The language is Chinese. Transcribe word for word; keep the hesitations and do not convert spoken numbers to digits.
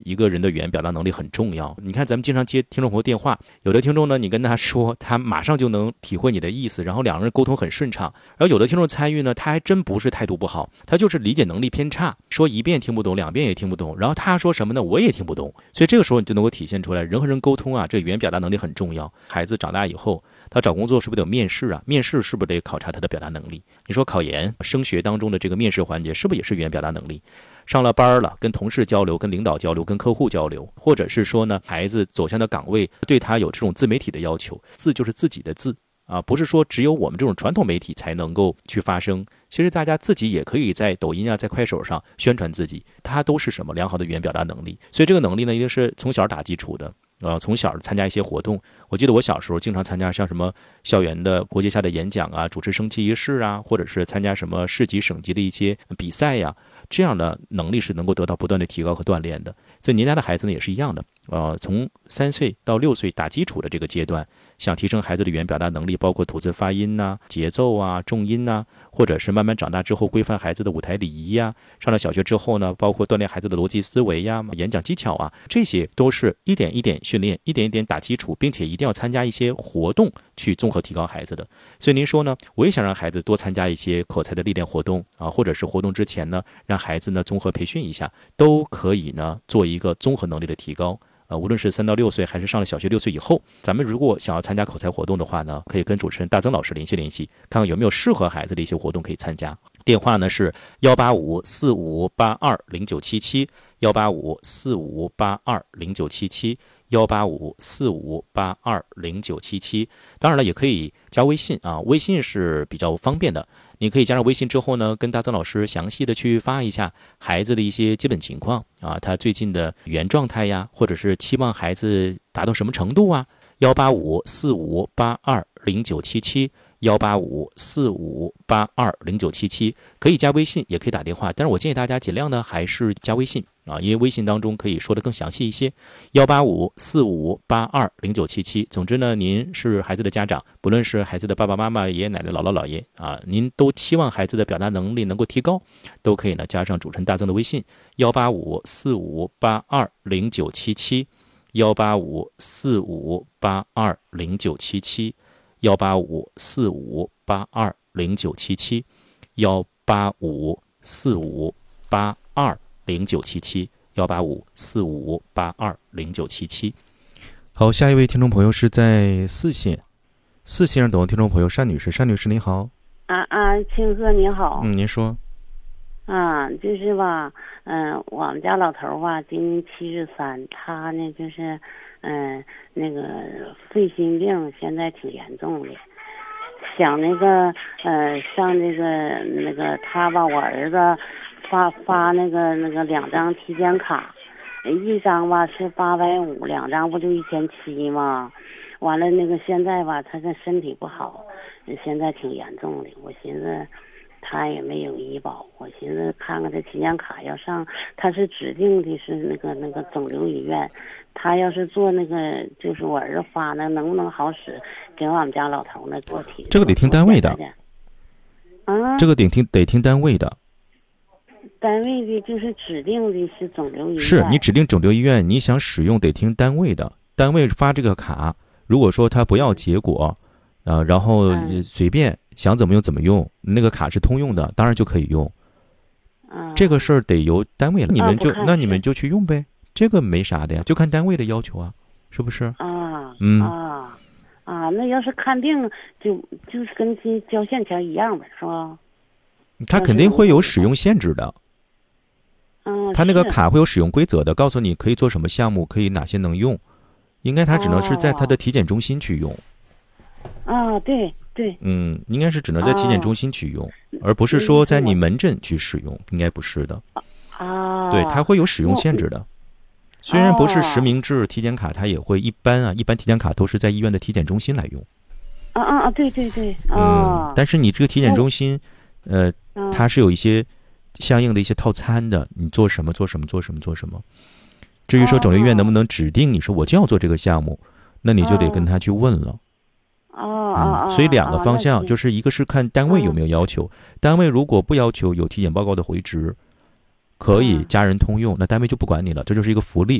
一个人的语言表达能力很重要。你看咱们经常接听众朋友电话，有的听众呢你跟他说，他马上就能体会你的意思，然后两个人沟通很顺畅。然后有的听众参与呢，他还真不是态度不好，他就是理解能力偏差，说一遍听不懂，两遍也听不懂，然后他说什么呢我也听不懂。所以这个时候你就能够体现出来，人和人沟通啊，这语言表达能力很重要。孩子长大以后他找工作是不是得有面试啊？面试是不是得考察他的表达能力？你说考研升学当中的这个面试环节是不是也是语言表达能力？上了班了，跟同事交流，跟领导交流，跟客户交流，或者是说呢，孩子走向的岗位对他有这种自媒体的要求，字就是自己的字啊，不是说只有我们这种传统媒体才能够去发声。其实大家自己也可以在抖音啊，在快手上宣传自己，它都是什么良好的语言表达能力。所以这个能力呢，一定是从小打基础的。呃，从小参加一些活动，我记得我小时候经常参加像什么校园的国际下的演讲啊，主持升旗仪式啊，或者是参加什么市级省级的一些比赛呀、啊，这样的能力是能够得到不断的提高和锻炼的。所以您家的孩子呢也是一样的，呃，从三岁到六岁打基础的这个阶段，想提升孩子的语言表达能力，包括吐字发音呐、啊、节奏啊、重音呐、啊，或者是慢慢长大之后规范孩子的舞台礼仪呀、啊，上了小学之后呢，包括锻炼孩子的逻辑思维呀、演讲技巧啊，这些都是一点一点训练，一点一点打基础，并且一定要参加一些活动去综合提高孩子的。所以您说呢，我也想让孩子多参加一些口才的历练活动啊，或者是活动之前呢，让孩子呢综合培训一下，都可以呢做一个综合能力的提高。呃，无论是三到六岁，还是上了小学六岁以后，咱们如果想要参加口才活动的话呢，可以跟主持人大曾老师联系联系，看看有没有适合孩子的一些活动可以参加。电话呢是幺八五四五八二零九七七，幺八五四五八二零九七七，幺八五四五八二零九七七。当然了，也可以加微信啊，微信是比较方便的。你可以加上微信之后呢，跟大曾老师详细的去发一下孩子的一些基本情况啊，他最近的语言状态呀，或者是期望孩子达到什么程度啊。幺八五四五八二零九七七，幺八五四五八二零九七七，可以加微信，也可以打电话，但是我建议大家尽量呢还是加微信啊，因为微信当中可以说的更详细一些。幺八五四五八二零九七七。总之呢，您是孩子的家长，不论是孩子的爸爸妈妈、爷爷奶奶、姥姥姥爷啊，您都期望孩子的表达能力能够提高，都可以呢加上主持人大曾的微信幺八五四五八二零九七七，幺八五四五八二零九七七，幺八五四五八二零九七七，幺八五四五八二零九七七，幺八五四五八二零九七七。好，下一位听众朋友是在四线，四线上等的听众朋友单女士，单女士您好。 啊啊，青哥你好。 嗯，您说。 啊，就是吧，嗯、呃，我们家老头吧，今年七十三，他呢就是，嗯、呃，那个肺心病现在挺严重的，想那个呃上那个那个他吧，我儿子发发那个那个两张体检卡，一张吧是八百五，两张不就一千七吗？完了那个现在吧，他这身体不好，现在挺严重的，我寻思。他也没有医保，我寻思看看这体检卡要上，他是指定的是那个那个肿瘤医院，他要是做那个就是我儿子发那能不能好使，给我们家老头呢做体。 这个得听单位的， 啊， 这个得听得听单位的。 单位的就是指定的是肿瘤医院， 是你指定肿瘤医院，你想使用得听单位的，单位发这个卡，如果说他不要结果，呃，然后随便。想怎么用怎么用，那个卡是通用的，当然就可以用。 嗯、 这个事儿得由单位了，你们就、 啊、 那你们就去用呗，这个没啥的呀，就看单位的要求啊，是不是？ 啊， 嗯啊啊，那要是看病就就是跟交现钱一样呗，是吧？ 他肯定会有使用限制的。 嗯， 他那个卡会有使用规则的，告诉你可以做什么项目，可以哪些能用，应该他只能是在他的体检中心去用。 啊，对。对， 嗯，应该是只能在体检中心去用，哦、而不是说在你门诊去使用，应该不是的。 啊， 对，它会有使用限制的。虽然不是实名制体检卡，它也会一般啊，一般体检卡都是在医院的体检中心来用。 啊啊啊！对对对， 嗯，但是你这个体检中心，呃，它是有一些相应的一些套餐的，你做什么做什么做什么做什么。至于说肿瘤医院能不能指定你说我就要做这个项目，那你就得跟他去问了。 哦， 嗯，所以两个方向，就是一个是看单位有没有要求，单位如果不要求有体检报告的回执， 可以家人通用，那单位就不管你了，这就是一个福利。